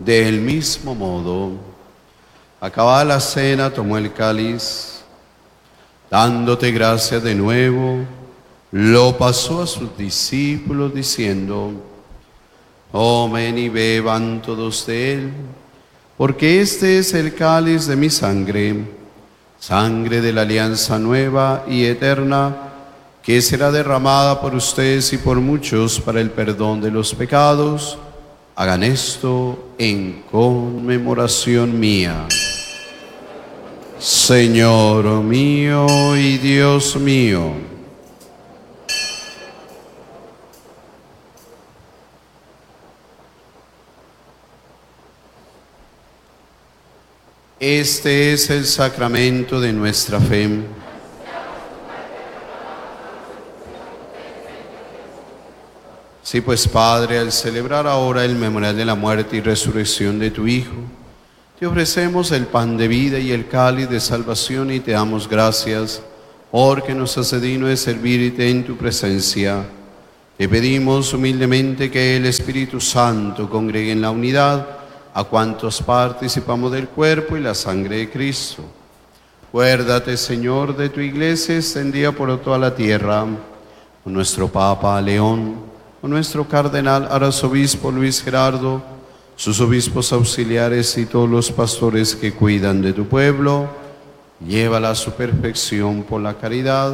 Del mismo modo, acabada la cena, tomó el cáliz, dándote gracias de nuevo, lo pasó a sus discípulos diciendo: tomen y beban todos de él, porque este es el cáliz de mi sangre, sangre de la alianza nueva y eterna, que será derramada por ustedes y por muchos para el perdón de los pecados. Hagan esto en conmemoración mía. Señor mío y Dios mío, este es el sacramento de nuestra fe. Sí, pues Padre, al celebrar ahora el memorial de la muerte y resurrección de tu Hijo, te ofrecemos el pan de vida y el cáliz de salvación y te damos gracias porque nos hace digno de servirte en tu presencia. Te pedimos humildemente que el Espíritu Santo congregue en la unidad a cuantos participamos del cuerpo y la sangre de Cristo. Acuérdate, Señor, de tu iglesia extendida por toda la tierra, con nuestro Papa León, con nuestro cardenal arzobispo Luis Gerardo, sus obispos auxiliares y todos los pastores que cuidan de tu pueblo. Llévala a su perfección por la caridad,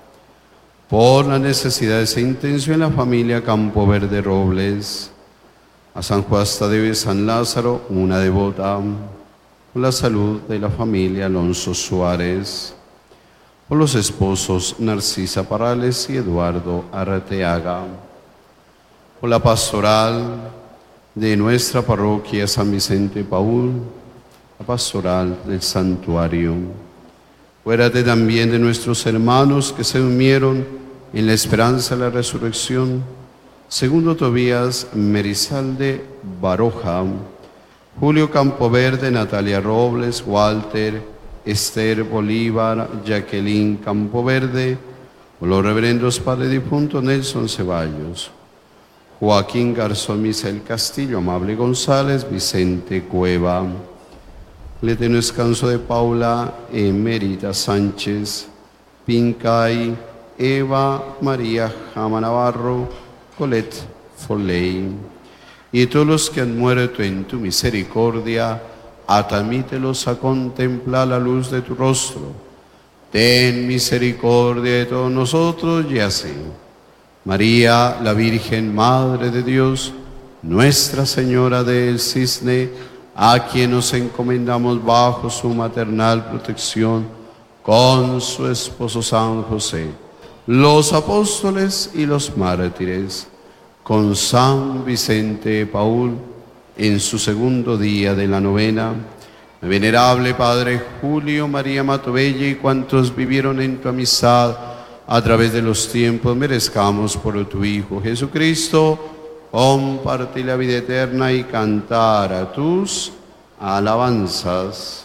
por las necesidades e intención en la familia Campo Verde Robles, a San Juan Tadeo y San Lázaro, una devota, por la salud de la familia Alonso Suárez, por los esposos Narcisa Parrales y Eduardo Arteaga, por la pastoral de nuestra parroquia San Vicente Paúl, la pastoral del santuario. Acuérdate también de nuestros hermanos que se durmieron en la esperanza de la resurrección: Segundo Tobías Merizalde Baroja, Julio Campoverde, Natalia Robles, Walter, Esther Bolívar, Jacqueline Campoverde, por los reverendos padres difuntos Nelson Ceballos, Joaquín Garzón Misael Castillo, Amable González, Vicente Cueva, el eterno descanso de Paula Emérita Sánchez, Pincay, Eva María Jama Navarro, Colette Foley, y todos los que han muerto en tu misericordia, admítelos a contemplar la luz de tu rostro. Ten misericordia de todos nosotros y así. María, la Virgen Madre de Dios, Nuestra Señora del Cisne, a quien nos encomendamos bajo su maternal protección, con su esposo San José, los apóstoles y los mártires, con San Vicente Paúl, en su segundo día de la novena, el venerable Padre Julio María Matovella y cuantos vivieron en tu amistad a través de los tiempos, merezcamos por tu Hijo Jesucristo compartir la vida eterna y cantar a tus alabanzas.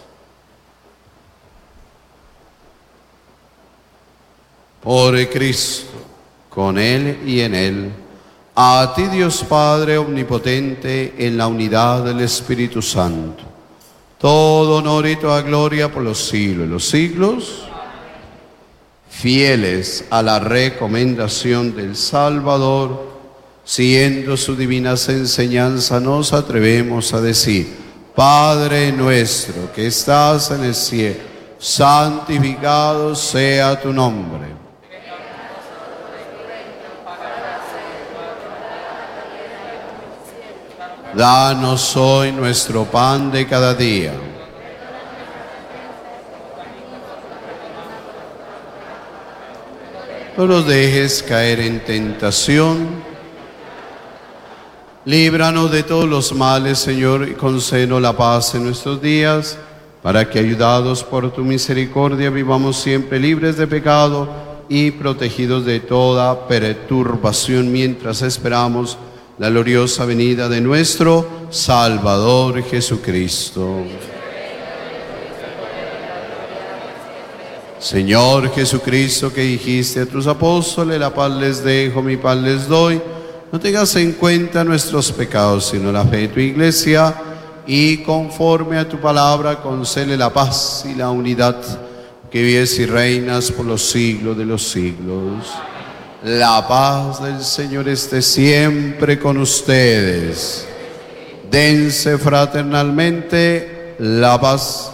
Por Cristo, con Él y en Él, a ti Dios Padre omnipotente, en la unidad del Espíritu Santo, todo honor y toda gloria por los siglos de los siglos. Fieles a la recomendación del Salvador, siguiendo sus divinas enseñanzas, nos atrevemos a decir: Padre nuestro que estás en el cielo, santificado sea tu nombre. Danos hoy nuestro pan de cada día. No nos dejes caer en tentación. Líbranos de todos los males, Señor, y concédenos la paz en nuestros días, para que, ayudados por tu misericordia, vivamos siempre libres de pecado y protegidos de toda perturbación, mientras esperamos la gloriosa venida de nuestro Salvador Jesucristo. Señor Jesucristo, que dijiste a tus apóstoles: la paz les dejo, mi paz les doy, no tengas en cuenta nuestros pecados, sino la fe de tu iglesia, y conforme a tu palabra concede la paz y la unidad, que vives y reinas por los siglos de los siglos. La paz del Señor esté siempre con ustedes. Dense fraternalmente la paz.